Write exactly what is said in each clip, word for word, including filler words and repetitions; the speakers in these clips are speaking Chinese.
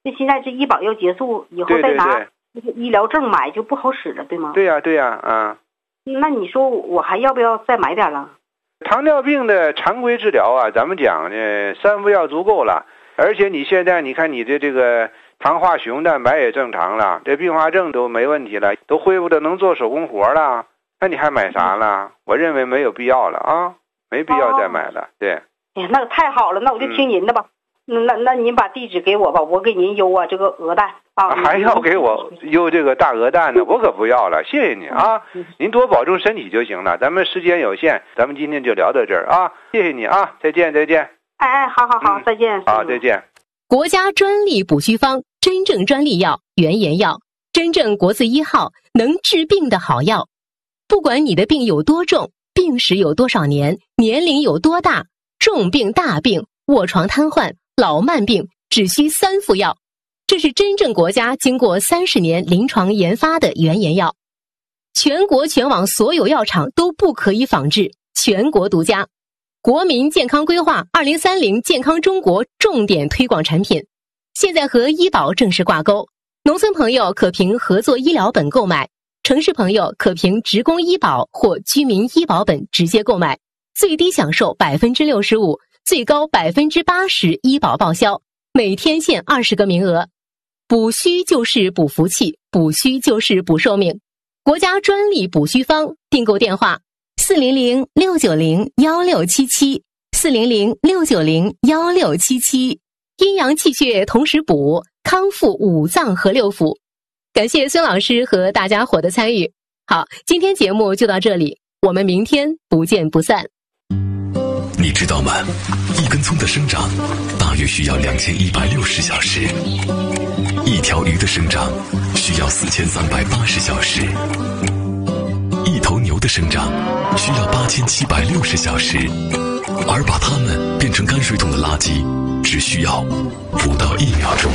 那现在这医保要结束以后对对再拿对那个医疗证买就不好使了，对吗？ 对呀、对呀、啊。 那你说我还要不要再买点了？ 糖尿病的常规治疗啊，咱们讲呢，三副药足够了。而且你现在你看你的这个糖化血红蛋白也正常了，这并发症都没问题了，都恢复的能做手工活了，那你还买啥了？我认为没有必要了啊，没必要再买了。对。 哎呀，那太好了，那我就听您的吧。嗯、那那您把地址给我吧，我给您邮啊这个鹅蛋啊。 还要给我邮这个大鹅蛋呢？我可不要了，谢谢你啊！您多保重身体就行了。咱们时间有限，咱们今天就聊到这儿啊！谢谢你啊，再见再见。 哎哎，好好好，嗯、再见。 好，再见。 国家专利补虚方，真正专利药，原研药，真正国字一号，能治病的好药。不管你的病有多重，病史有多少年，年龄有多大，重病大病，卧床瘫痪，老慢病，只需三副药。这是真正国家经过三十年临床研发的原研药，全国全网所有药厂都不可以仿制，全国独家。国民健康规划二零三零健康中国重点推广产品，现在和医保正式挂钩。农村朋友可凭合作医疗本购买，城市朋友可凭职工医保或居民医保本直接购买，最低享受百分之六十五，最高百分之八十医保报销，每天限二十个名额。补虚就是补福气，补虚就是补寿命。国家专利补虚方，订购电话四零零六九零幺六七七，四零零六九零幺六七七。阴阳气血同时补，康复五脏和六腑。感谢孙老师和大家伙的参与。好，今天节目就到这里，我们明天不见不散。 你知道吗？一根葱的生长大约需要两千一百六十小时，一条鱼的生长需要四千三百八十小时，一头牛的生长需要八千七百六十小时，而把它们变成泔水桶的垃圾只需要不到一秒钟。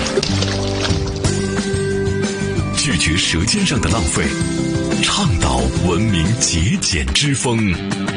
拒绝舌尖上的浪费，倡导文明节俭之风。